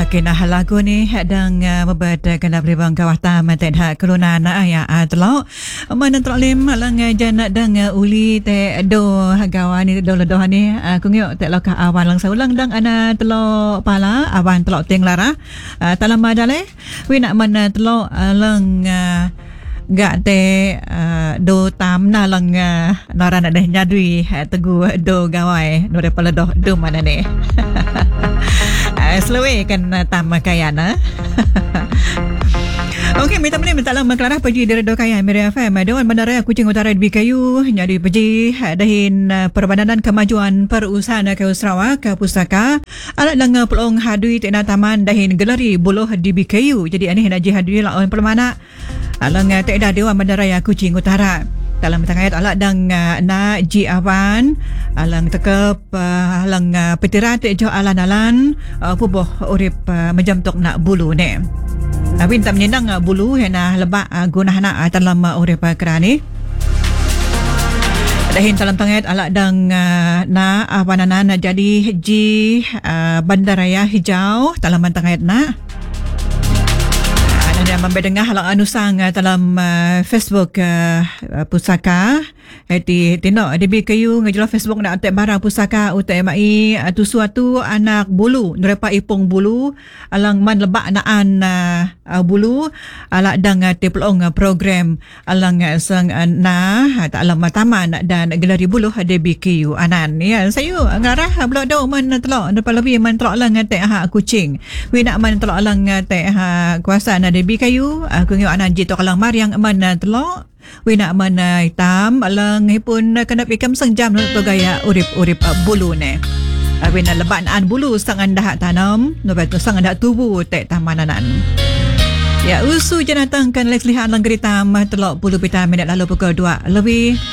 Kinah lagu ni hadang mabat kena beri bang kawah tam te dah keluna na ya telok mana telok lim lang jana dang uli te do gawa ni do ledoh ni kungyok te lokah awan lang saulang dang ana telok pala awan telok teng lara talam madale wi nak mana telok lang gak te do tam na lang nara nak dah nyadui tegu do gawai no de pala do mana ni Slowe kan tam kayana. Okey, minta lah mengkelarah pergi dari do kaya Miri FM. Dewan Bandaraya Kuching Utara di BKU nyari pergi dahin Perbadanan Kemajuan Perusahaan Kayu Sarawak ke Pustaka. Alat lang pelong hadui tena taman dahin geleri buluh di BKU. Jadi ani haji hadui lawan permana. Alang tena Dewan Bandaraya Kuching Utara. Dalam tengah alat dang na ji awan alang tekep alang petirat jo alan-alan puboh urip macam tok nak bulu ne. Tapi tak menyenang bulu hena lebak gunahna dalam urip kerani. Dahin dalam tengah alat dang na awananan jadi ji bandaraya hijau dalam tengah na. Yang membedengah halang anusang dalam Facebook pusaka di tino di BKU ngejula Facebook nak atek barang pusaka UTMI tu suatu anak bulu nerepa ipung bulu alang man lebak naan bulu ala dang tiplong program alang sang na tak alam taman dan geleri bulu di BKU anan ya sayu ngarah blok do man telok depa lebih man telok lang atek ha kucing wi nak man telok lang atek ha kuasa na di BKU aku ngio anan jitok lang mariang man telok wi nak man hitam alang pun kena pikam sengjam to gaya urip bulu ne wi nak lebakan bulu sang anda tanam no betul sang anda tubuh tek tamananan. Ya usu jenatang kan lex lihat lang gerita telok 10 minit lalu pukul 2 lebih